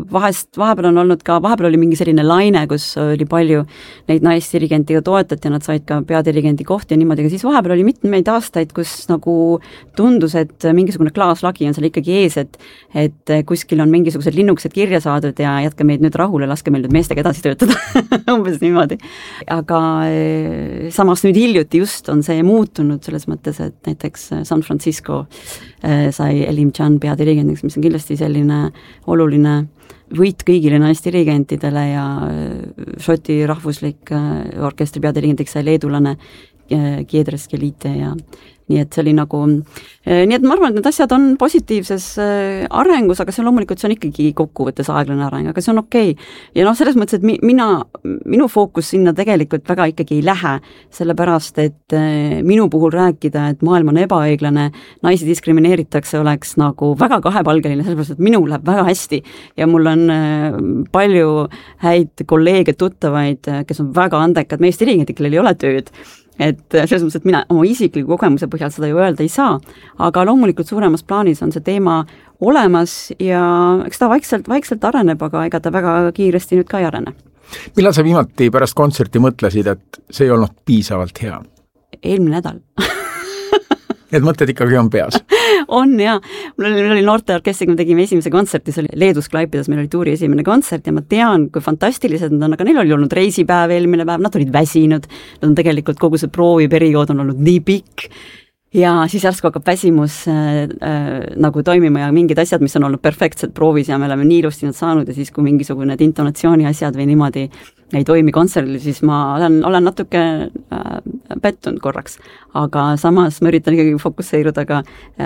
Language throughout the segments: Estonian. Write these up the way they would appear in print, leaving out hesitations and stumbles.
vahepeal oli mingi selline laine, kus oli palju neid naisdirigentiga toetati ja nad said ka peadirigendi kohti ja niimoodi, aga siis vahepeal oli mitmeid aastaid, kus nagu tundus, et mingisugune klaaslagi on seal ikkagi ees, et kuskil on mingisugused linnukesed kirja saadud ja jätke meid nüüd rahule, laske meil nüüd meestega edasi töötada, umbes niimoodi. Aga samas nüüd hiljuti just on see muutunud selles mõttes, et näiteks San Francisco sai Elim Chan peadirigendiks, mis on kindlasti selline oluline võit kõigile naisdirigentidele ja Šoti rahvuslik orkestri peadirigendiks sai leedulane Giedres Gelite ja nii et see oli nagu, nii et ma arvan, et need asjad on positiivses arengus, aga see loomulikult see on ikkagi kokkuvõttes aeglane areng, aga see on okei. Ja selles mõttes, et minu fookus sinna tegelikult väga ikkagi ei lähe, sellepärast, et minu puhul rääkida, et maailm on ebaõiglane, naisi diskrimineeritakse, oleks nagu väga kahepalgeline, sellepärast, et minul läheb väga hästi ja mul on palju häid kolleege, tuttavaid, kes on väga andekad meesdirigendid, kellel ei ole tööd. Et selles mõttes, et mina oma isikliku kogemuse põhjal seda ju öelda ei saa, aga loomulikult suuremas plaanis on see teema olemas ja eks ta vaikselt areneb, aga ega ta väga kiiresti nüüd ka ei arene. Millal sa viimati pärast kontserti mõtlesid, et see ei olnud piisavalt hea? Eelmine nädal. Need mõtted ikkagi on peas? On ja, mul oli noorteorkestriga, me tegime esimese kontserti, see oli Leedus Klaipedas, meil oli tuuri esimene kontsert ja ma tean, kui fantastilised nad on, aga neil oli olnud reisipäev eelmine päev, nad olid väsinud, nad on tegelikult kogu see prooviperiood on olnud nii pikk ja siis järsku hakkab väsimus nagu toimima ja mingid asjad, mis on olnud perfektsed proovis ja me oleme nii ilusti nad saanud ja siis kui mingisugune intonatsiooni asjad või niimoodi ei toimi kontserdil, siis ma olen natuke pettunud korraks, aga samas ma üritan ikkagi fokusseeruda ka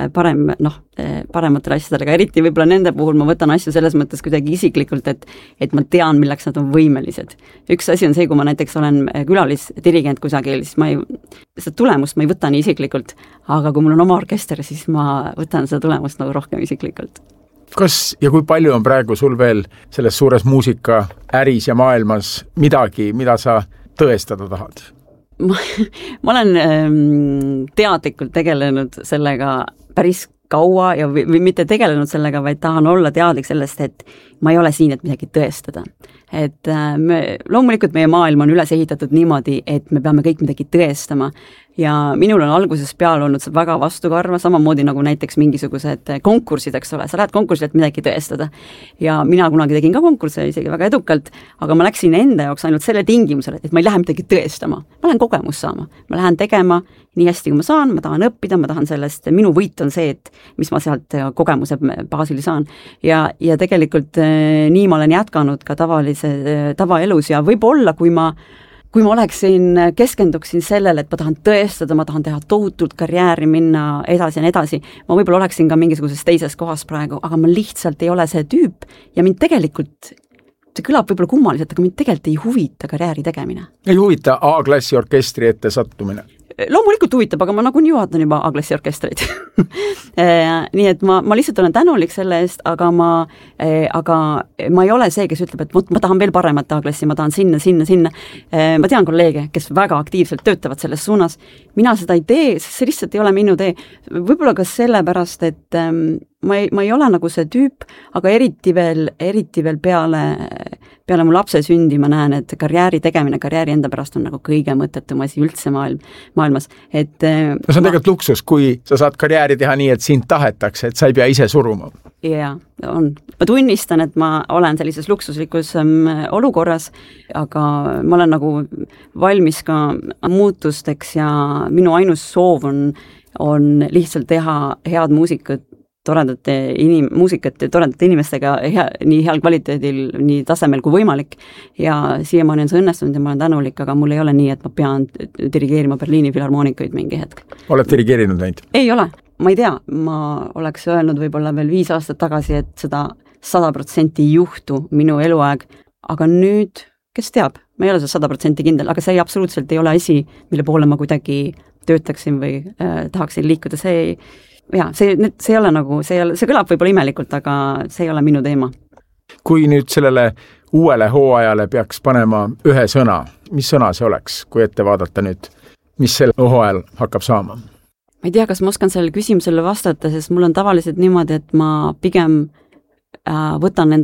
parematele asjadele, aga eriti võib-olla nende puhul ma võtan asju selles mõttes kuidagi isiklikult, et ma tean, milleks nad on võimelised. Üks asi on see, kui ma näiteks olen külalisdirigent kusagil, siis seda tulemust ma ei võta nii isiklikult, aga kui mul on oma orkester, siis ma võtan seda tulemust nagu rohkem isiklikult. Kas ja kui palju on praegu sul veel selles suures muusika äris ja maailmas midagi, mida sa tõestada tahad? Ma olen teadlikult tegelenud sellega päris kaua ja või mitte tegelenud sellega, vaid tahan olla teadlik sellest, et ma ei ole siin, et midagi tõestada. Et loomulikult meie maailm on üles ehitatud niimoodi, et me peame kõik midagi tõestama ja minul on alguses peal olnud väga vastukarva, samamoodi nagu näiteks mingisugused konkursid, eks ole, sa lähed konkursile, et midagi tõestada. Ja mina kunagi tegin ka konkursse isegi väga edukalt, aga ma läksin enda jaoks ainult selle tingimusele, et ma ei lähe midagi tõestama. Ma lähen kogemus saama, ma lähen tegema nii hästi, kui ma saan, ma tahan õppida, ma tahan sellest, minu võit on see, et mis ma sealt kogemuse baasil saan. Ja tegelikult nii ma olen jätkanud ka tavaelus ja võib-olla, kui ma keskenduksin sellele, et ma tahan tõestada, ma tahan teha tohutult karjääri, minna edasi ja edasi, ma võib-olla oleksin ka mingisuguses teises kohas praegu, aga ma lihtsalt ei ole see tüüp ja mind tegelikult, see kõlab võib-olla kummaliselt, aga mind tegelikult ei huvita karjääri tegemine. Ei huvita A-klassi orkestri ette sattumine? Loomulikult huvitab, aga ma nagunii juhatan juba A-klassi orkestreid. Nii et ma lihtsalt olen tänulik selle eest, aga ma ei ole see, kes ütleb, et ma tahan veel paremat A-klassi, ma tahan sinna. Ma tean kolleege, kes väga aktiivselt töötavad selles suunas. Mina seda ei tee, see lihtsalt ei ole minu tee. Võib-olla ka sellepärast, et ma ei ole nagu see tüüp, aga eriti veel peale mu lapse sündi ma näen, et karjääri tegemine, karjääri enda pärast on nagu kõige mõttetum asi üldse maailmas. See on tegelikult luksus, kui sa saad karjääri teha nii, et sind tahetakse, et sa ei pea ise suruma. Jaa, on. Ma tunnistan, et ma olen sellises luksuslikus olukorras, aga ma olen nagu valmis ka muutusteks ja minu ainus soov on lihtsalt teha head muusikat, toredate inimestega nii heal kvaliteedil, nii tasemel kui võimalik ja siiamaani on see õnnestunud ja ma olen tänulik, aga mul ei ole nii, et ma pean dirigeerima Berliini filharmoonikuid mingi hetk. Oled dirigeerinud neid? Ei ole. Ma ei tea, ma oleks öelnud võib-olla veel 5 aastat tagasi, et seda 100% ei juhtu minu eluaeg, aga nüüd, kes teab, ma ei ole see 100% kindel, aga see absoluutselt ei ole asi, mille poole ma kuidagi töötaksin või tahaksin liikuda, see ei ole nagu, see kõlab võib-olla imelikult, aga see ei ole minu teema. Kui nüüd sellele uuele hooajale peaks panema ühe sõna, mis sõna see oleks, kui ette vaadata nüüd, mis sel hooajal hakkab saama? Ma ei tea, kas ma oskan sellele küsimusele vastata, sest mul on tavaliselt niimoodi, et ma pigem võtan